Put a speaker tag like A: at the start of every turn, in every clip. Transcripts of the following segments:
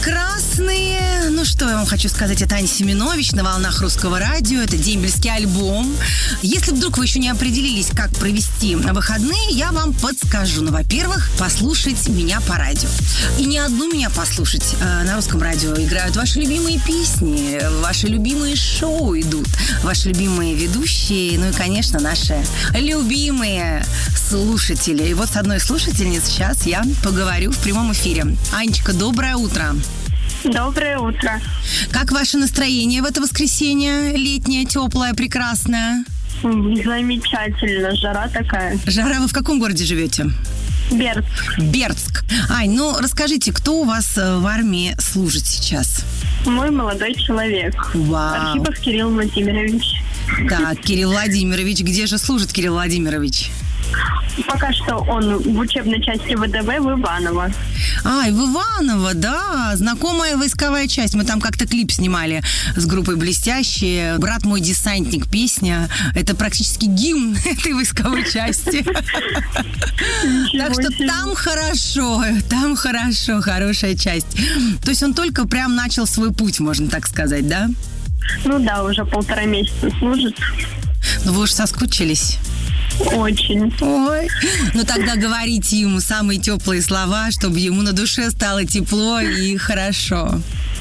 A: прекрасные. Ну, что я вам хочу сказать, это Аня Семенович на волнах Русского радио. Это дембельский альбом. Если вдруг вы еще не определились, как провести выходные, я вам подскажу. Ну, во-первых, послушать меня по радио. И не одну меня послушать. На Русском радио играют ваши любимые песни, ваши любимые шоу идут, ваши любимые ведущие, ну и, конечно, наши любимые слушатели. И вот с одной слушательницей сейчас я поговорю в прямом эфире. Анечка, доброе утро.
B: Доброе утро.
A: Как ваше настроение в это воскресенье? Летнее, теплое, прекрасное?
B: Замечательно. Жара такая.
A: Жара, вы в каком городе живете?
B: Бердск.
A: Бердск. Ань, ну расскажите, кто у вас в армии служит сейчас?
B: Мой молодой человек.
A: Вау.
B: Архипов Кирилл Владимирович.
A: Так, Кирилл Владимирович. Где же служит Кирилл Владимирович?
B: Пока что он в учебной части ВДВ в Иваново.
A: Ай, в Иваново, да. Знакомая войсковая часть. Мы там как-то клип снимали с группой «Блестящие». «Брат мой десантник» песня. Это практически гимн этой войсковой части. Так что там хорошо, хорошая часть. То есть он только прям начал свой путь, можно так сказать, да?
B: Ну да, уже 1,5 месяца служит.
A: Ну вы уж соскучились.
B: Очень.
A: Ой. Ну тогда говорите ему самые теплые слова, чтобы ему на душе стало тепло и хорошо.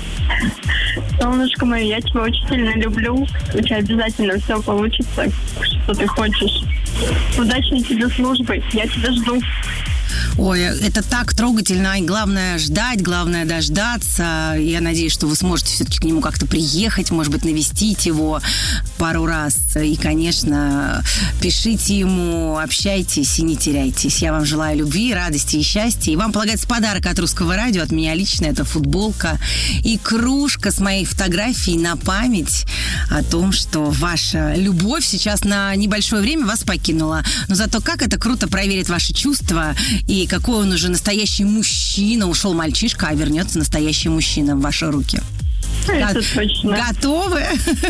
B: Солнышко мое, я тебя очень сильно люблю. У тебя обязательно все получится, что ты хочешь. Удачной тебе службы. Я тебя жду.
A: Ой, это так трогательно. И главное ждать, главное дождаться. Я надеюсь, что вы сможете все-таки к нему как-то приехать, может быть, навестить его пару раз. И, конечно, пишите ему, общайтесь и не теряйтесь. Я вам желаю любви, радости и счастья. И вам полагается подарок от Русского радио, от меня лично. Это футболка и кружка с моей фотографией на память о том, что ваша любовь сейчас на небольшое время вас покинула. Но зато как это круто проверит ваши чувства и какой он уже настоящий мужчина. Ушел мальчишка, а вернется настоящий мужчина в ваши руки.
B: Это точно.
A: Готовы?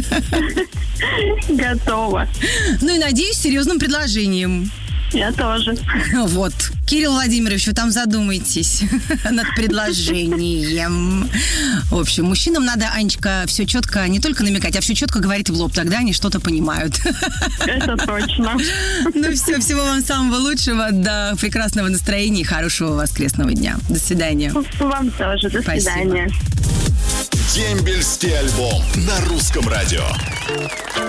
B: Готова.
A: Ну и надеюсь, с серьезным предложением.
B: Я тоже.
A: Вот. Кирилл Владимирович, вы там задумайтесь над предложением. В общем, мужчинам надо, Анечка, все четко не только намекать, а все четко говорить в лоб. Тогда они что-то понимают.
B: Это точно.
A: Ну все, всего вам самого лучшего. До прекрасного настроения и хорошего воскресного дня. До свидания.
B: Вам тоже. До свидания.
C: Дембельский альбом на Русском радио.